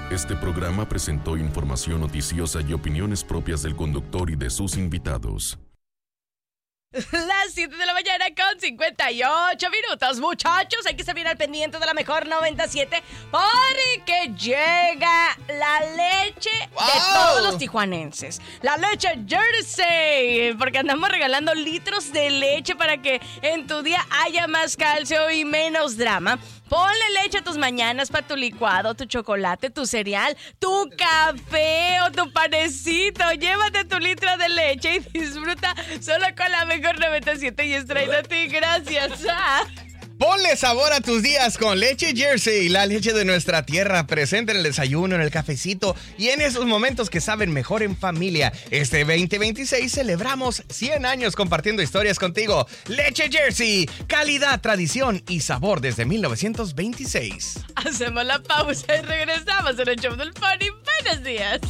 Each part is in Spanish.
Este programa presentó información noticiosa y opiniones propias del conductor y de sus invitados. Las 7 de la mañana con 58 minutos, muchachos. Hay que estar bien al pendiente de la mejor 97 porque llega la leche de todos los tijuanenses. La leche Jersey, porque andamos regalando litros de leche para que en tu día haya más calcio y menos drama. Ponle leche a tus mañanas para tu licuado, tu chocolate, tu cereal, tu café o tu panecito. Llévate tu litro de leche y disfruta solo con la mejor 97 y es traído a ti gracias a... Ponle sabor a tus días con leche Jersey, la leche de nuestra tierra, presente en el desayuno, en el cafecito y en esos momentos que saben mejor en familia. Este 2026 celebramos 100 años compartiendo historias contigo. Leche Jersey, calidad, tradición y sabor desde 1926. Hacemos la pausa y regresamos en el show del Pony. Buenos días.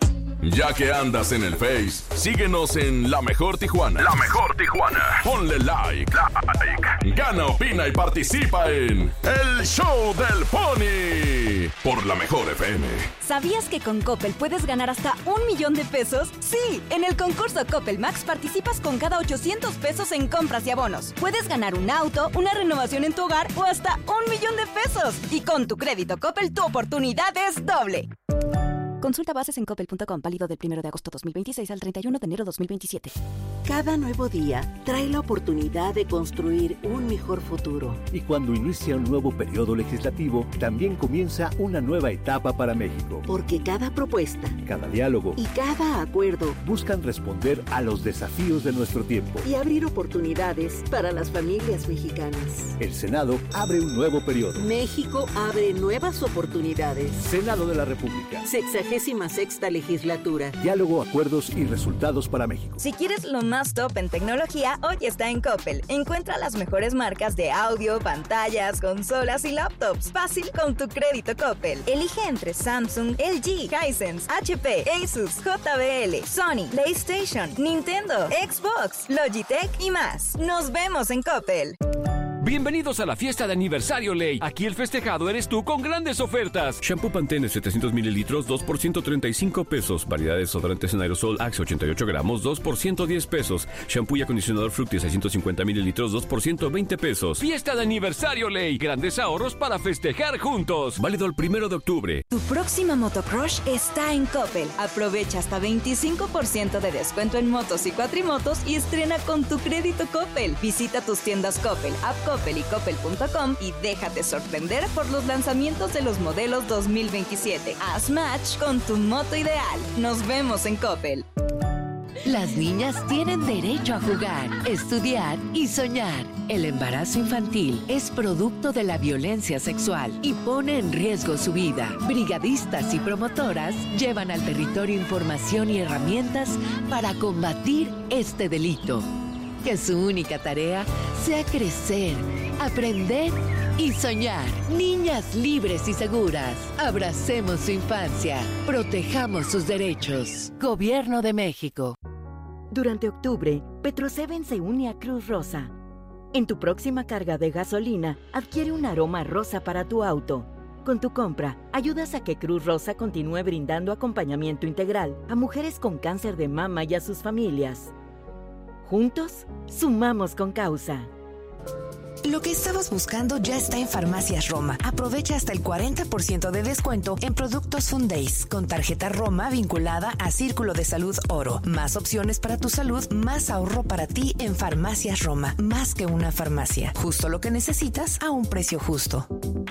Ya que andas en el Face, síguenos en La Mejor Tijuana. La Mejor Tijuana. Ponle like. Gana, opina y participa en El Show del Pony por La Mejor FM. ¿Sabías que con Coppel puedes ganar hasta $1,000,000 de pesos? Sí, en el concurso Coppel Max participas con cada 800 pesos en compras y abonos. Puedes ganar un auto, una renovación en tu hogar o hasta $1,000,000 de pesos. Y con tu crédito Coppel, tu oportunidad es doble. Consulta bases en coppel.com, válido del 1 de agosto 2026 al 31 de enero 2027. Cada nuevo día trae la oportunidad de construir un mejor futuro. Y cuando inicia un nuevo periodo legislativo, también comienza una nueva etapa para México. Porque cada propuesta, cada diálogo y cada acuerdo buscan responder a los desafíos de nuestro tiempo y abrir oportunidades para las familias mexicanas. El Senado abre un nuevo periodo. México abre nuevas oportunidades. Senado de la República. 66ª legislatura. Diálogo, acuerdos y resultados para México. Si quieres lo más top en tecnología, hoy está en Coppel. Encuentra las mejores marcas de audio, pantallas, consolas y laptops. Fácil con tu crédito Coppel. Elige entre Samsung, LG, Hisense, HP, Asus, JBL, Sony, PlayStation, Nintendo, Xbox, Logitech y más. Nos vemos en Coppel. Bienvenidos a la fiesta de aniversario Ley. Aquí el festejado eres tú con grandes ofertas. Shampoo Pantene 700 mililitros, 2 por 135 pesos. Variedad de desodorantes en aerosol Axe 88 gramos, 2 por 110 pesos. Shampoo y acondicionador Fructis 650 mililitros, 2 por 120 pesos. Fiesta de aniversario Ley. Grandes ahorros para festejar juntos. Válido el 1 de octubre. Tu próxima motocrush está en Coppel. Aprovecha hasta 25% de descuento en motos y cuatrimotos y estrena con tu crédito Coppel. Visita tus tiendas Coppel, App Coppel y coppel.com y déjate sorprender por los lanzamientos de los modelos 2027. Haz match con tu moto ideal. Nos vemos en Coppel. Las niñas tienen derecho a jugar, estudiar y soñar. El embarazo infantil es producto de la violencia sexual y pone en riesgo su vida. Brigadistas y promotoras llevan al territorio información y herramientas para combatir este delito. Que su única tarea sea crecer, aprender y soñar. Niñas libres y seguras. Abracemos su infancia. Protejamos sus derechos. Gobierno de México. Durante octubre, Petro-7 se une a Cruz Rosa. En tu próxima carga de gasolina, adquiere un aroma rosa para tu auto. Con tu compra, ayudas a que Cruz Rosa continúe brindando acompañamiento integral a mujeres con cáncer de mama y a sus familias. Juntos, sumamos con causa. Lo que estabas buscando ya está en Farmacias Roma. Aprovecha hasta el 40% de descuento en productos Fundays con tarjeta Roma vinculada a Círculo de Salud Oro. Más opciones para tu salud, más ahorro para ti en Farmacias Roma. Más que una farmacia. Justo lo que necesitas a un precio justo.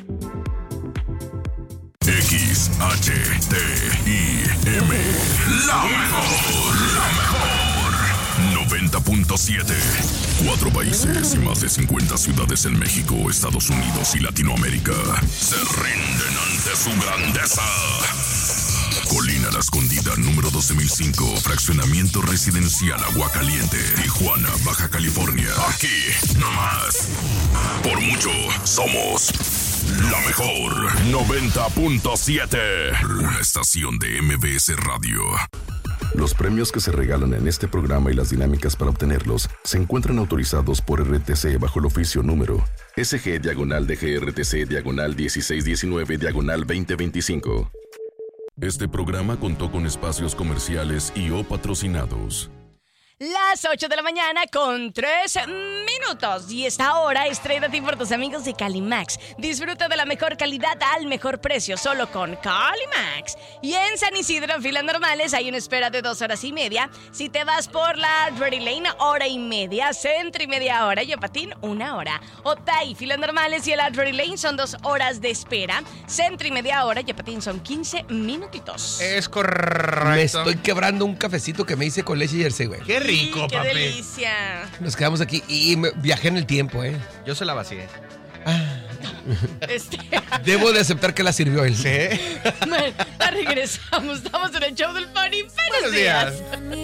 XHTIM. La mejor. 90.7. 4 países y más de 50 ciudades en México, Estados Unidos y Latinoamérica se rinden ante su grandeza. Colina La Escondida, número 12005, fraccionamiento residencial Aguacaliente, Tijuana, Baja California. Aquí, nomás. Por mucho, somos la mejor. 90.7. La estación de MBS Radio. Los premios que se regalan en este programa y las dinámicas para obtenerlos se encuentran autorizados por RTC bajo el oficio número SG/DGRTC/1619/2025. Este programa contó con espacios comerciales y o patrocinados. Las 8 de la mañana con 3 minutos. Y esta hora es traída a ti por tus amigos de Calimax. Disfruta de la mejor calidad al mejor precio, solo con Calimax. Y en San Isidro, en filas normales, hay una espera de 2 horas y media. Si te vas por la Ready Lane, hora y media. Centro y media hora. Yapatín, 1 hora. Otay, filas normales y el Ready Lane son 2 horas de espera. Centro y media hora. Yapatín son 15 minutitos. Es correcto. Me estoy quebrando un cafecito que me hice con leche jersey, güey. Qué rico, qué papi. delicia. Nos quedamos aquí y viajé en el tiempo, ¿eh? Yo se la vacié. Debo de aceptar que la sirvió él. Sí. Regresamos. Estamos en el show del Party. Buenos días.